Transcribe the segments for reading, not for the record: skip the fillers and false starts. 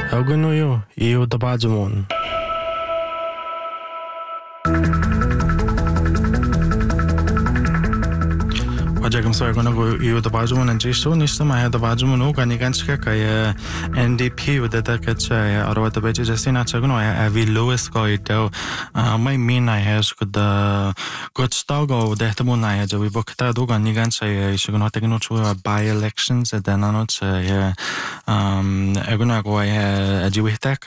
Augunoyo, io da Bajamon. Pajagam Sargona go io da Bajamon and Jiso, Nistama had the Bajamono, Ganiganska, NDP with the Dakacha, or the Beja Justina Chagono, Avi Lewis go it. My mean I has could the good stogo, Detamon I had we booked that dog and Nigansa, she not taking to by elections at the Nanot, Aguna go a Jewitek,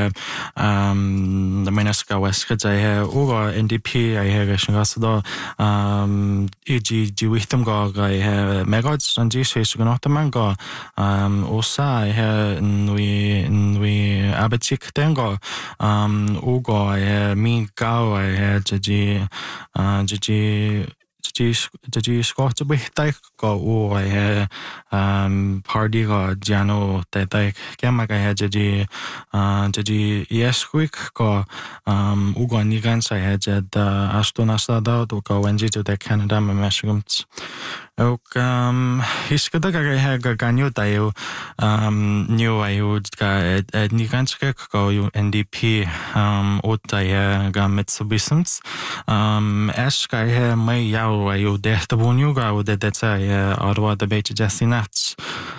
the Menaska West, I have over NDP, I have a Shingasado, E.G. Jewitum go, I have Megods and Jesus Gonotamango, Osa, I have we Abatik Tango, Ugo, I have me Gao, I have Gigi Scott to be take go, I have party go, Jano, that I came I had Gigi yes quick go, Ugo Nigans, I had Astona Sada to go and to the Canada Mashigums. Hiskada ga ganyo tayo new ayo ga Niganska go NDP otaya ga Mitsubisans Ashka he may yaw ayo dehtabunyo ga that's a Ottawa debate Jastinats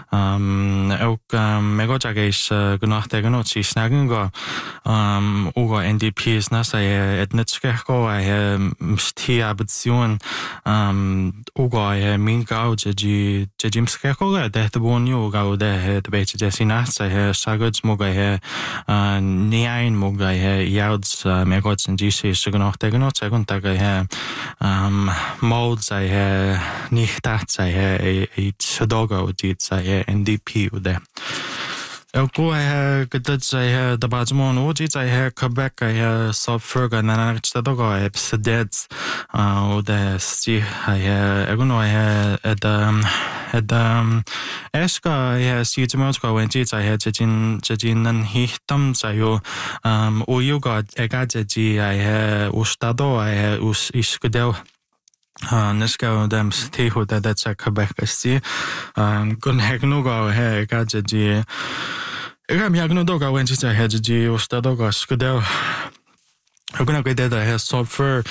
Megojagis Gunachtaganotsi Snagango Ugo NDP is Nasa Etnitskeko I Stia Abitsion Ugo I min gau Jimska koga dehtabunyo ga debate Jastinats I Sagods moga Niain moga Yauds Megods and GC Suganachtaganot Saguntaga molds I Nichtats I Sodogo dits I NDP with them. Go I have good I the Bajamon Ojits I have Quebec I have South Ferga and I Stadogo I have Sedets the Sti I have I have at Eska I have Sijimosko when Jits I had Jajin and Hitam Sayo Uyuga Egaji I have Ustado I have Iskudel Niska dem Stiho that's a Quebec see Gun Hagnugo he Gaji Egam Yagnodoga when I had G Ustadoga Skudel Haguna did I have software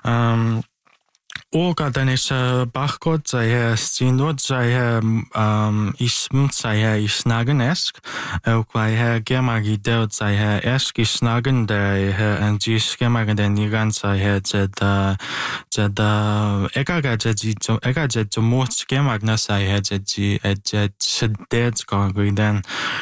Oga Danish Bachkot, I have Stinot, I have Ismuts, I have Isnagenesk, I have Gemagi Delts, I have Esk Isnagen, I have and Gis Gemagan and Nigans, I had Egajet to most Gemagnas, I had Jet Gongri then.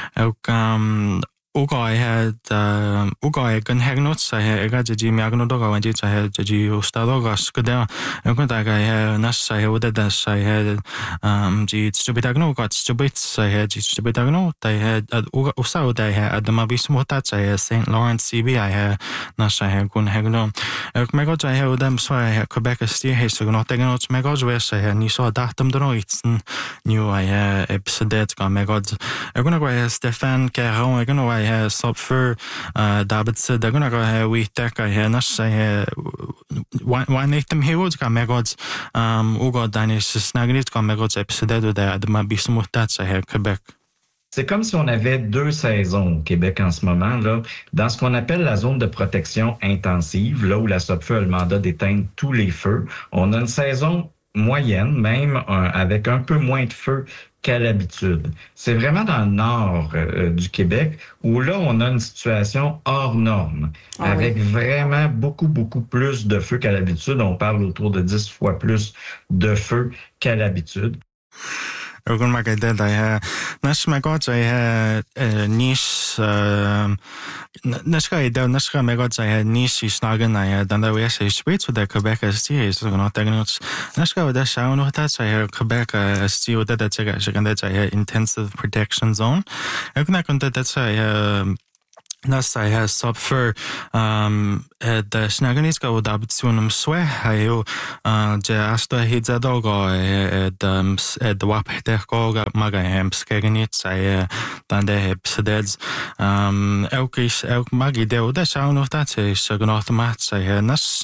Ugo I had Ugo I can hang notes I had Egaji Magnodoga when I had G Ustadoga Skudel and Kuntaga I had Nash I had that I had G Stupidagno got Stubits I had Stupidagno I had Usau I had the Mabismotats I had St. Lawrence CB I had Nash I had Gun Hagno Megos I had them so I had Quebec Steel Haste not taking notes Megos West I had Niso Datum Droits new I had episode got Megos I'm gonna go Stefan Caron I'm gonna I have Sopfer Davids they're gonna go ahead we tech I have Nash I have one night them heroes got Megods Ugo Danish Snagnit got Megods episode there the Mabismutats I have Quebec. C'est comme si on avait deux saisons au Québec en ce moment, là, dans ce qu'on appelle la zone de protection intensive, là où la SOPFEU a le mandat d'éteindre tous les feux. On a une saison moyenne, même avec un peu moins de feux qu'à l'habitude. C'est vraiment dans le nord du Québec où là, on a une situation hors norme, avec vraiment beaucoup plus de feux qu'à l'habitude. On parle autour de 10 fois plus de feux qu'à l'habitude. Ogun Magaded, I have Nash Megods, I had niche Nashka Megods, I had niche Snagan, I had and we say streets with the Quebec ST, so not techniques. Nashka with the shower, no touch, I had Quebec ST with that second, I had intensive protection zone. I that's I Nas I sub for the snagging go adaptation swe hayo asta hidzadogo the wap go maga skegnit I dan de psededs elk magi de da sound of that is gnot mat I nas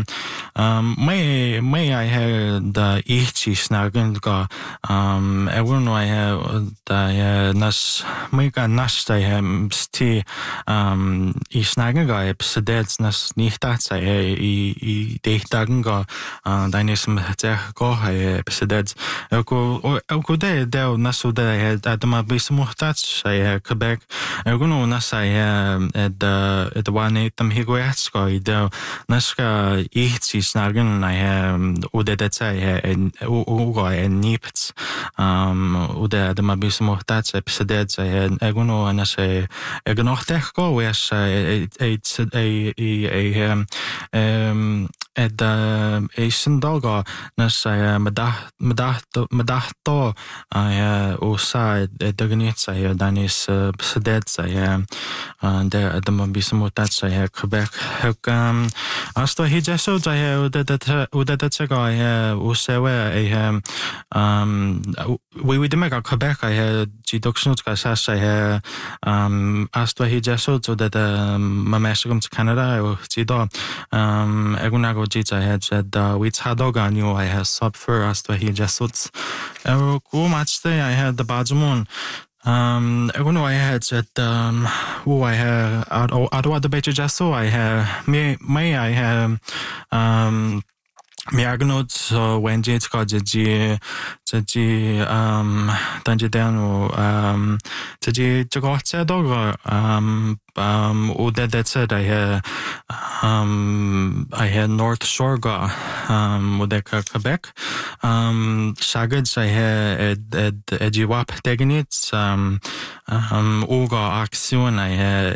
may I had the ichi snagging go everyone I have the nas may nas I am sti I snagen ga psedets nas nichtat I deichtagen ga dainism go psedets elko de nasu de adama bismuhtat Quebec elguno nas the one tam higuets go de naska ichi snagen udedet ugo nipt ude adama bismuhtat psedets elguno nas egnochtech go wes a sindaga nas medahto osa dagnit danis psedet de adamabismutat Quebec asta hijaso udedat usewe we demega Quebec deductions ka sa asta hijaso that mamesgum to Canada or Tido Egunago Jita had said with Hadoga knew I had sub for asta hijasots go match day I had the Badjamon Eguno I had said I had Adwa the Becha Jasso I had may I have Miagnot when Jets got the Tanjidano Jagotsa dog that said I had North Shore Modeka Quebec Shagads I had Edgiwap Tegnitz Uga Action I had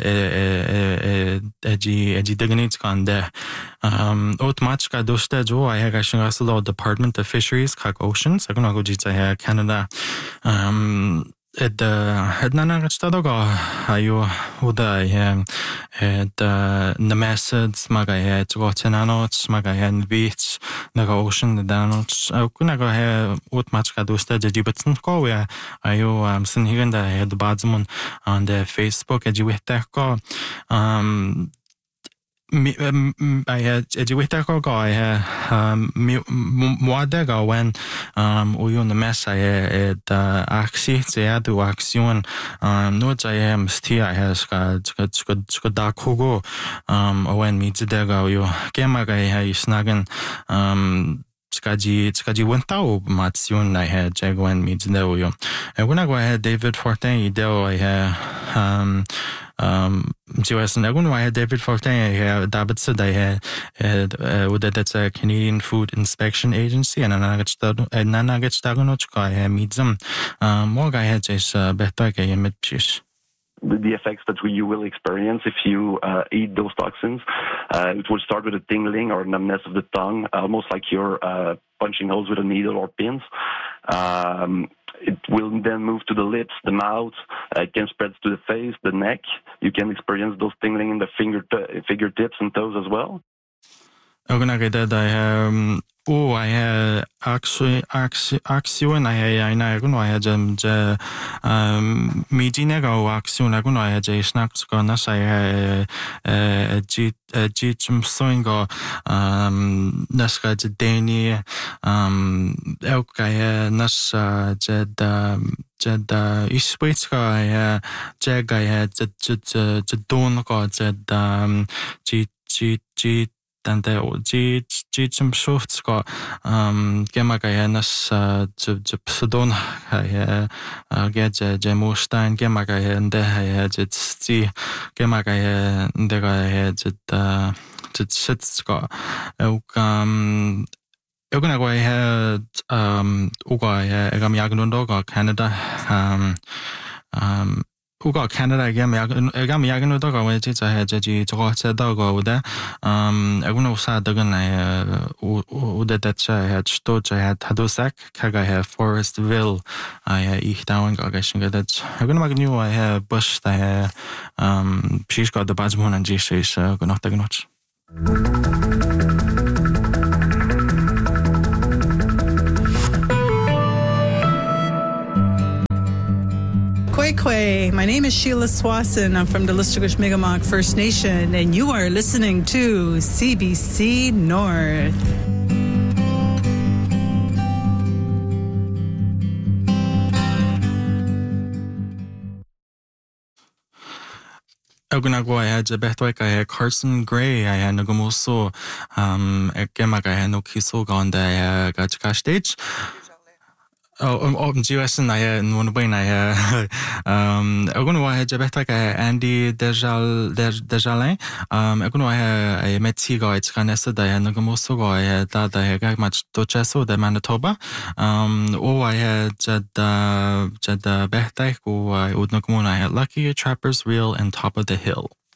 Edgy Tegnitz gone there Otmachka Dostejo I had Gashingaslo Department of Fisheries Kak Oceans I gonna go to Canada Nanagatstadoga ayo uda the message maga gotenanots maga beach naga ocean the danots kunaga utmachka dosta jibetn ko we ayo sin higanda the badmon on the Facebook ejiwetako I had educated go I had moadega when uyun the mess I had axi they do action notes I am still I has got dark hugo when meets the go you gemaga I snagging Skaji went out Matsun I had Jagwan meets the yo and when I go ahead David Fortin I had Joas Nagun I had David Fortin David said I had that's a Canadian Food Inspection Agency and Nanagets I had meet them more guy had just better the effects that you will experience if you eat those toxins. It will start with a tingling or numbness of the tongue, almost like you're punching holes with a needle or pins. It will then move to the lips, the mouth. It can spread to the face, the neck. You can experience those tingling in the fingertips and toes as well. I had actually action I had Midinago action I had a snacks gonna say Jim Soingo Naska Dani Elka Nasa Jed Iswitska I Jag I had the Don God said G and the Jim Shofts got Gemagayanas to Pseudon I get Jemostein Gemagaya and there I had it see Gemagaya and there I had it sits got Elgana I had Uga Egam Yagundoga Canada uga Canada agam yagan udaga waji cha jaji joga cha daga uda aguna usa daga na uda datcha ha sto cha ha tadosak kaga ha Forestville ich down ga gashinga dat aguna magnu ha bush da ha pish got the bajmon and jishes gonot dagnot Kwekwe. My name is Sheila Swanson. I'm from the Listergush Mi'kmaq First Nation, and you are listening to CBC North. Agunago I had Jabethwek, I had Carson Gray, I had Nagamoso, Gemaga, I had no Kisog on the Gachka stage. GUSN I had one way I had Aguno I had Jabethwek, Andy Dejalin, Aguno I had a Metsigo, it's Canessa, I had Nagamoso, I had that I got much Docheso, the Manitoba. I had Jada Bethtek, I would Nagamona, I had Lucky Trappers Reel and Top of the Hill.